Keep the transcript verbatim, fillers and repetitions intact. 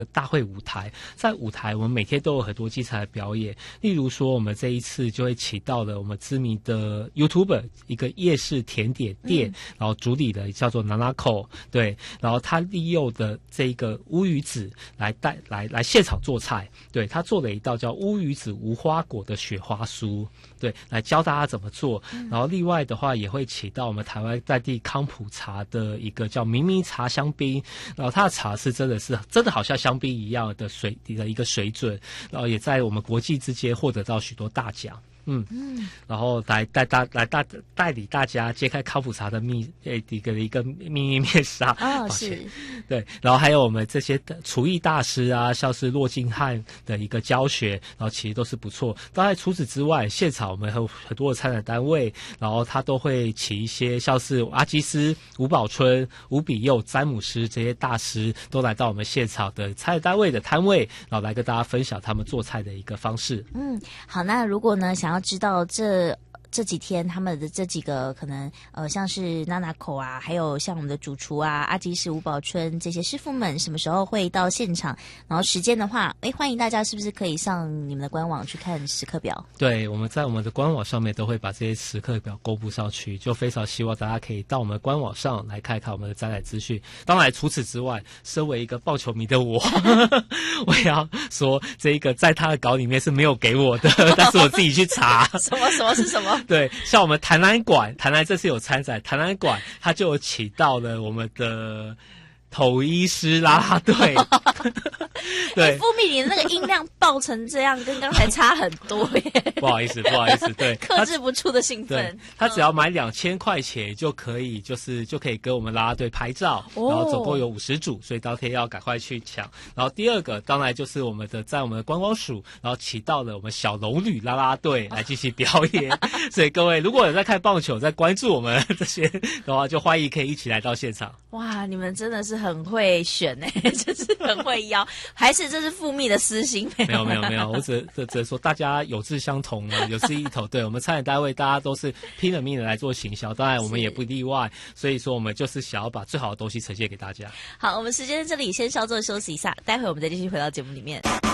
大会舞台，在舞台我们每天都有很多精彩的表演，例如说我们这一次就会请到了我们知名的 YouTuber 一个夜市甜点店，嗯、然后主理的叫做 Nanako， 对，然后他利用的这一个乌鱼子来带来来现场做菜，对，他做了一道叫乌鱼子无花果的雪花酥，对，来教大家怎么做。嗯、然后另外的话也会请到我们台湾在地康普茶的一个叫明明茶香槟，然后它的茶是真的是真的好像香槟一样的水的一个水准，然后也在我们国际之间获得到许多大奖。嗯嗯，然后来带大来带带领大家揭开康普茶的秘诶一个一个秘密面纱哦，是， 对，然后还有我们这些厨艺大师啊，像是骆敬汉的一个教学，然后其实都是不错。当然除此之外，现场我们还有很多的参展单位，然后他都会请一些像是阿基斯、吴宝春、吴比佑、詹姆斯这些大师都来到我们现场的参展单位的摊位，然后来跟大家分享他们做菜的一个方式。 嗯，好，那如果呢想要知道这这几天他们的这几个可能呃像是娜娜口啊，还有像我们的主厨啊阿基师、吴宝春这些师傅们什么时候会到现场，然后时间的话，哎，欢迎大家是不是可以上你们的官网去看时刻表？ 对，我们在我们的官网上面都会把这些时刻表公布上去，就非常希望大家可以到我们的官网上来看一看我们的展览资讯。当然除此之外，身为一个棒球迷的我我也要说这一个在他的稿里面是没有给我的但是我自己去查什么什么是什么。 对，像我们台南馆，台南这次有参展，台南馆他就有请到了我们的头医师啦啦队。对， 富密你的那个音量爆成这样，跟刚才差很多耶。 不好意思，不好意思，对， 克制不住的兴奋。 他只要买两千块钱就可以，就是就可以跟我们啦啦队拍照，哦、然后总共有五十组，所以当天要赶快去抢。然后第二个当然就是我们的在我们的观光署，然后请到了我们小龙女啦啦队来进行表演。所以各位如果有在看棒球，在关注我们这些的话，就欢迎可以一起来到现场。 哇，你们真的是很会选哎，就是很会邀，还是这是富密的私心？ 没有没有没有，我只只只说大家有志相同啊，有志一同。对，我们参展单位大家都是拼了命的来做行销，当然我们也不例外。所以说我们就是想要把最好的东西呈现给大家。 好，我们时间在这里先稍作休息一下，待会我们再继续回到节目里面。